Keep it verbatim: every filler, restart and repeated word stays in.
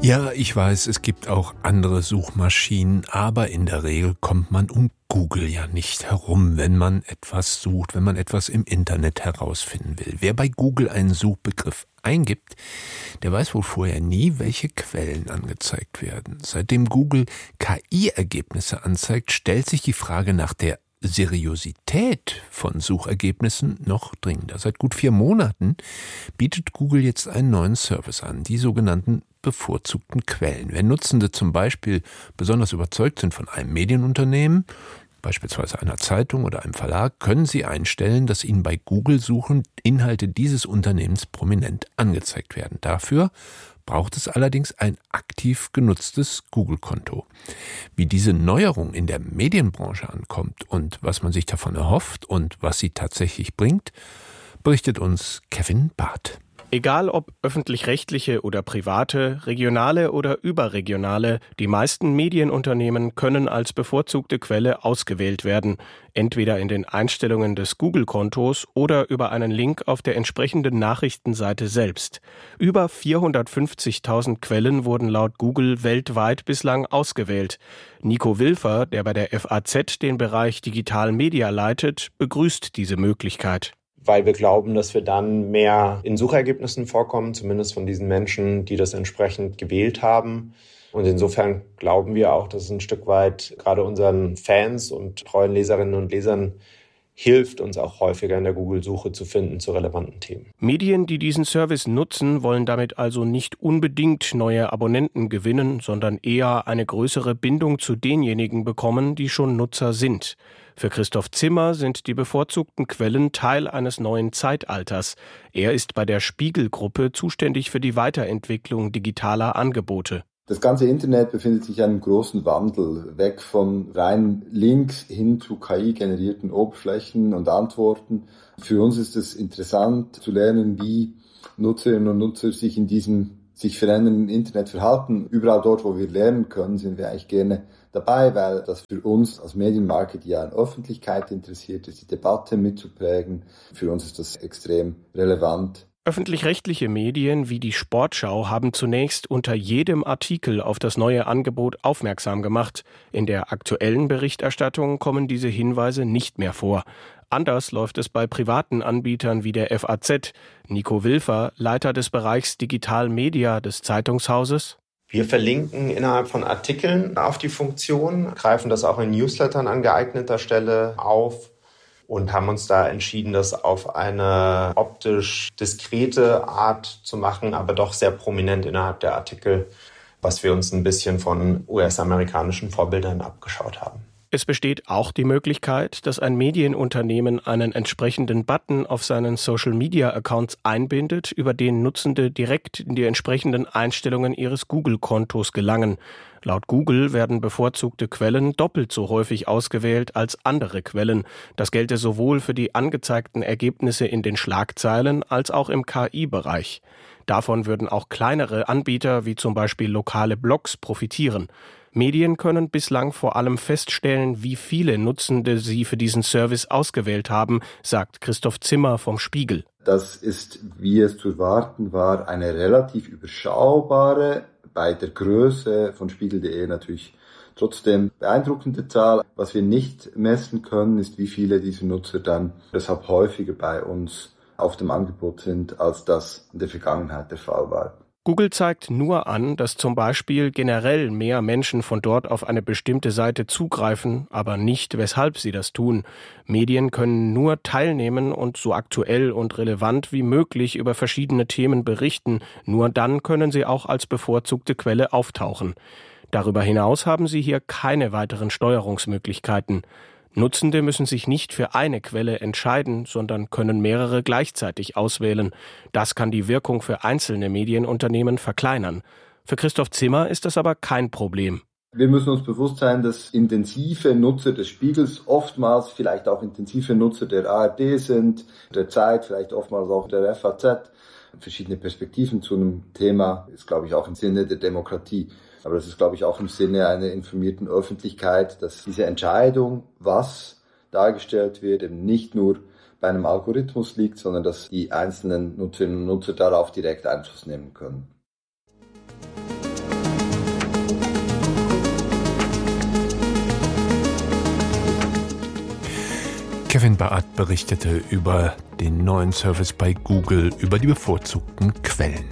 Ja, ich weiß, es gibt auch andere Suchmaschinen, aber in der Regel kommt man um Google ja nicht herum, wenn man etwas sucht, wenn man etwas im Internet herausfinden will. Wer bei Google einen Suchbegriff eingibt, der weiß wohl vorher nie, welche Quellen angezeigt werden. Seitdem Google K I-Ergebnisse anzeigt, stellt sich die Frage nach der Seriosität von Suchergebnissen noch dringender. Seit gut vier Monaten bietet Google jetzt einen neuen Service an, die sogenannten bevorzugten Quellen. Wenn Nutzende zum Beispiel besonders überzeugt sind von einem Medienunternehmen, beispielsweise einer Zeitung oder einem Verlag, können sie einstellen, dass ihnen bei Google-Suchen Inhalte dieses Unternehmens prominent angezeigt werden. Dafür braucht es allerdings ein aktiv genutztes Google-Konto. Wie diese Neuerung in der Medienbranche ankommt und was man sich davon erhofft und was sie tatsächlich bringt, berichtet uns Kevin Barth. Egal ob öffentlich-rechtliche oder private, regionale oder überregionale, die meisten Medienunternehmen können als bevorzugte Quelle ausgewählt werden, entweder in den Einstellungen des Google-Kontos oder über einen Link auf der entsprechenden Nachrichtenseite selbst. Über vierhundertfünfzigtausend Quellen wurden laut Google weltweit bislang ausgewählt. Nico Wilfer, der bei der F A Z den Bereich Digital Media leitet, begrüßt diese Möglichkeit. Weil wir glauben, dass wir dann mehr in Suchergebnissen vorkommen, zumindest von diesen Menschen, die das entsprechend gewählt haben. Und insofern glauben wir auch, dass es ein Stück weit gerade unseren Fans und treuen Leserinnen und Lesern hilft, uns auch häufiger in der Google-Suche zu finden zu relevanten Themen. Medien, die diesen Service nutzen, wollen damit also nicht unbedingt neue Abonnenten gewinnen, sondern eher eine größere Bindung zu denjenigen bekommen, die schon Nutzer sind. Für Christoph Zimmer sind die bevorzugten Quellen Teil eines neuen Zeitalters. Er ist bei der Spiegel-Gruppe zuständig für die Weiterentwicklung digitaler Angebote. Das ganze Internet befindet sich in einem großen Wandel, weg von rein Links hin zu K I-generierten Oberflächen und Antworten. Für uns ist es interessant zu lernen, wie Nutzerinnen und Nutzer sich in diesem sich verändernden Internet verhalten. Überall dort, wo wir lernen können, sind wir eigentlich gerne dabei, weil das für uns als Medienmarke, die ja an Öffentlichkeit interessiert ist, die Debatte mitzuprägen, für uns ist das extrem relevant. Öffentlich-rechtliche Medien wie die Sportschau haben zunächst unter jedem Artikel auf das neue Angebot aufmerksam gemacht. In der aktuellen Berichterstattung kommen diese Hinweise nicht mehr vor. Anders läuft es bei privaten Anbietern wie der F A Z. Nico Wilfer, Leiter des Bereichs Digital Media des Zeitungshauses. Wir verlinken innerhalb von Artikeln auf die Funktion, greifen das auch in Newslettern an geeigneter Stelle auf und haben uns da entschieden, das auf eine optisch diskrete Art zu machen, aber doch sehr prominent innerhalb der Artikel, was wir uns ein bisschen von U S-amerikanischen Vorbildern abgeschaut haben. Es besteht auch die Möglichkeit, dass ein Medienunternehmen einen entsprechenden Button auf seinen Social-Media-Accounts einbindet, über den Nutzende direkt in die entsprechenden Einstellungen ihres Google-Kontos gelangen. Laut Google werden bevorzugte Quellen doppelt so häufig ausgewählt als andere Quellen. Das gelte sowohl für die angezeigten Ergebnisse in den Schlagzeilen als auch im K I-Bereich. Davon würden auch kleinere Anbieter wie zum Beispiel lokale Blogs profitieren. Medien können bislang vor allem feststellen, wie viele Nutzende sie für diesen Service ausgewählt haben, sagt Christoph Zimmer vom Spiegel. Das ist, wie es zu erwarten war, eine relativ überschaubare, bei der Größe von Spiegel punkt de natürlich trotzdem beeindruckende Zahl. Was wir nicht messen können, ist, wie viele dieser Nutzer dann deshalb häufiger bei uns auf dem Angebot sind, als das in der Vergangenheit der Fall war. Google zeigt nur an, dass zum Beispiel generell mehr Menschen von dort auf eine bestimmte Seite zugreifen, aber nicht, weshalb sie das tun. Medien können nur teilnehmen und so aktuell und relevant wie möglich über verschiedene Themen berichten. Nur dann können sie auch als bevorzugte Quelle auftauchen. Darüber hinaus haben sie hier keine weiteren Steuerungsmöglichkeiten. Nutzende müssen sich nicht für eine Quelle entscheiden, sondern können mehrere gleichzeitig auswählen. Das kann die Wirkung für einzelne Medienunternehmen verkleinern. Für Christoph Zimmer ist das aber kein Problem. Wir müssen uns bewusst sein, dass intensive Nutzer des Spiegels oftmals vielleicht auch intensive Nutzer der A R D sind, der Zeit, vielleicht oftmals auch der F A Z. Verschiedene Perspektiven zu einem Thema ist, glaube ich, auch im Sinne der Demokratie. Aber das ist, glaube ich, auch im Sinne einer informierten Öffentlichkeit, dass diese Entscheidung, was dargestellt wird, eben nicht nur bei einem Algorithmus liegt, sondern dass die einzelnen Nutzerinnen und Nutzer darauf direkt Einfluss nehmen können. Kevin Baat berichtete über den neuen Service bei Google, über die bevorzugten Quellen.